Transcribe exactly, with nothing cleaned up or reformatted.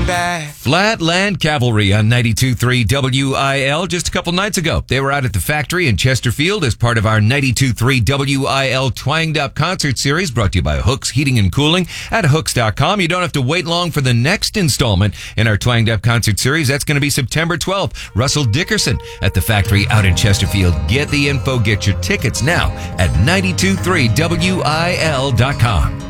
back. Flatland Cavalry on ninety-two point three W I L. Just a couple nights ago, they were out at the factory in Chesterfield as part of our ninety-two point three W I L Twanged Up concert series brought to you by Hooks Heating and Cooling at hooks dot com. You don't have to wait long for the next installment in our Twanged Up concert series. That's going to be September twelfth. Russell Dickerson at the factory out in Chesterfield. Get the info, get your tickets now at ninety-two point three W I L dot com.